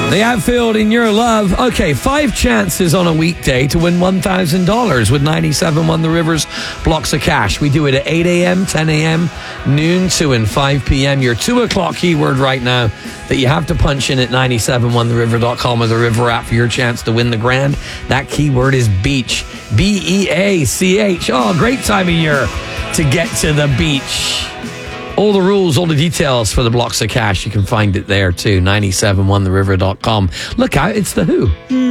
The outfield in your love. Okay, 5 chances on a weekday to win $1,000 with 97.1 The River's blocks of cash. We do it at 8 a.m., 10 a.m., noon, 2 and 5 p.m. Your 2 o'clock keyword right now that you have to punch in at 971theriver.com or the River app for your chance to win the grand. That keyword is beach. B-E-A-C-H. Oh, great time of year to get to the beach. All the rules, all the details for the blocks of cash, you can find it there too. 971theriver.com. Look out, it's The Who.